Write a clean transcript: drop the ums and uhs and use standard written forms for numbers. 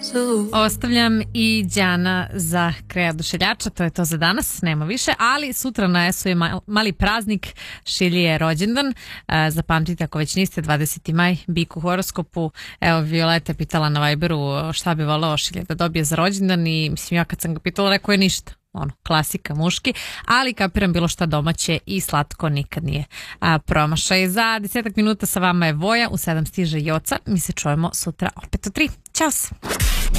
Ostavljam i Đana za kraj oduševljača, to je to za danas, nema više, ali sutra na ESO je mali praznik, Šilji je rođendan, zapamtite ako već niste, 20. maj, bik u horoskopu. Evo, Violeta je pitala na Viberu šta bi volao Šilje da dobije za rođendan i mislim ja kad sam ga pitala rekao je ništa. Ono, klasika muški, ali kapiram bilo šta domaće i slatko nikad nije promašaj. Za 10 minuta sa vama je Voja, u 7 stiže Joca, mi se čujemo sutra opet u 3. Ćao se!